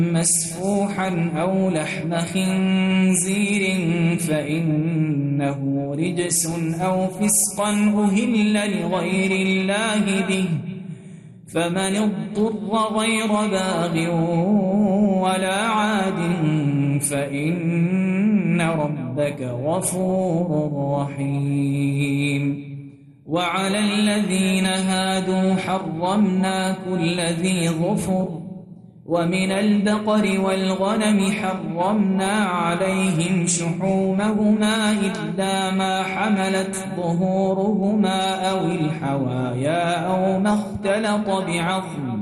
مسفوحا أو لحم خنزير فإنه رجس أو فسقا أهل لغير الله به، فمن اضطر غير باغ ولا عاد فإن ربك غفور رحيم. وعلى الذين هادوا حرمنا كل ذي ظفر، ومن البقر والغنم حرمنا عليهم شحومهما إلا ما حملت ظهورهما أو الحوايا أو ما اختلط بعظم